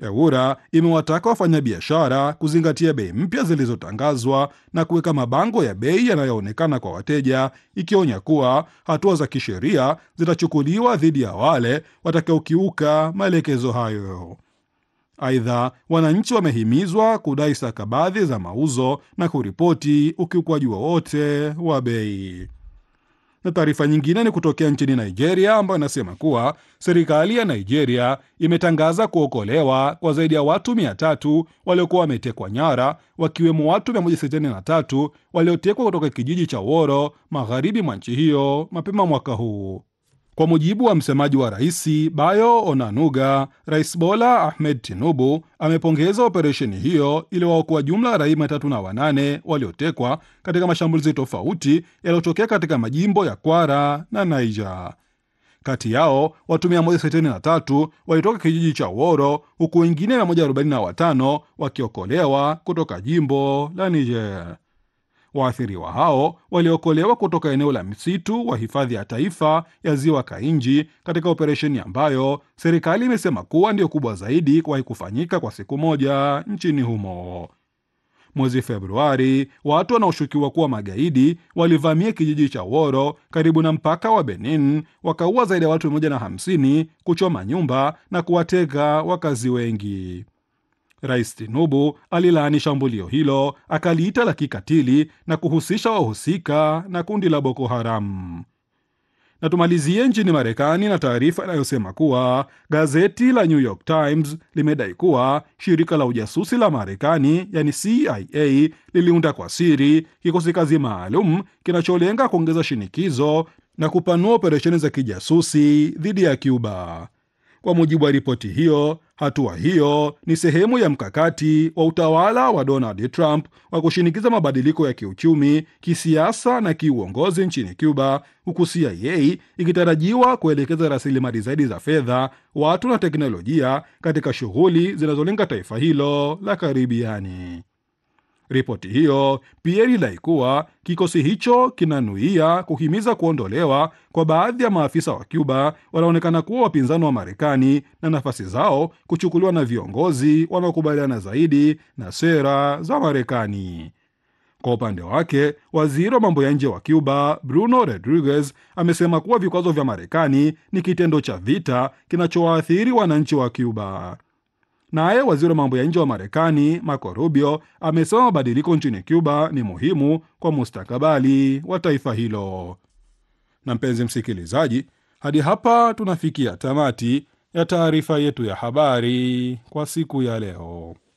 EWURA imewataka wafanyabiashara kuzingatia bei mpya zilizotangazwa na kuweka mabango ya bei yanayoonekana kwa wateja, ikionya kuwa hatua za kisheria zitachukuliwa dhidi ya wale watakaokiuka maelekezo hayo. Aidha, wananchi wamehimizwa kudai stakabadhi za mauzo na kuripoti ukiukwaji wowote wa bei. Na taarifa nyingine ni kutokea nchini Nigeria, ambayo inasema kuwa serikali ya Nigeria imetangaza kuokolewa kwa zaidi ya watu 300 waliokuwa wametekwa nyara, wakiwemo watu 163 waliotekwa kutoka kijiji cha Woro magharibi mwa nchi hiyo mapema mwaka huu. Kwa mujibu wa msemaji wa rais Bayo Onanuga, Rais Bola Ahmed Tinubu amepongeza operesheni hiyo iliyowaokoa jumla ya raia 308 waliotekwa katika mashambulizi tofauti yaliyotokea katika majimbo ya Kwara na Niger. Kati yao watu 163 walitoka kijiji cha Woro, huku wengine 145 wakiokolewa kutoka jimbo la Niger. Waathiriwa hao waliokolewa kutoka eneo la msitu wa hifadhi ya taifa ya Ziwa Kainji katika operesheni ambayo serikali imesema kuwa ndio kubwa zaidi kuwahi kufanyika kwa siku moja nchini humo. Mwezi Februari, watu wanaoshukiwa kuwa magaidi walivamia kijiji cha Woro karibu na mpaka wa Benin, wakaua zaidi ya watu 150, kuchoma nyumba na kuwateka wakazi wengi. Rais Tinubu alilaani shambulio hilo, akaliita la kikatili na kuhusisha wahusika na kundi la Boko Haram. Na tumalizie nchini Marekani na taarifa inayosema kuwa gazeti la New York Times limedai kuwa shirika la ujasusi la Marekani, yani CIA, liliunda kwa siri kikosi kazi maalum kinacholenga kuongeza shinikizo na kupanua operesheni za kijasusi dhidi ya Cuba. Kwa mujibu wa ripoti hiyo, hatua hiyo ni sehemu ya mkakati wa utawala wa Donald Trump wa kushinikiza mabadiliko ya kiuchumi, kisiasa na kiuongozi nchini Cuba, huku CIA ikitarajiwa kuelekeza rasilimali zaidi za fedha, watu na teknolojia katika shughuli zinazolenga taifa hilo la Karibiani. Ripoti hiyo pia ilidai kuwa kikosi hicho kinanuia kuhimiza kuondolewa kwa baadhi ya maafisa wa Cuba wanaonekana kuwa wapinzani wa Marekani na nafasi zao kuchukuliwa na viongozi wanaokubaliana zaidi na sera za Marekani. Kwa upande wake, waziri wa mambo ya nje wa Cuba Bruno Rodriguez amesema kuwa vikwazo vya Marekani ni kitendo cha vita kinachowaathiri wananchi wa Cuba. Naye waziri wa mambo ya nje wa Marekani Marco Rubio amesema mabadiliko nchini Cuba ni muhimu kwa mustakabali wa taifa hilo. Na mpenzi msikilizaji, hadi hapa tunafikia tamati ya taarifa yetu ya habari kwa siku ya leo.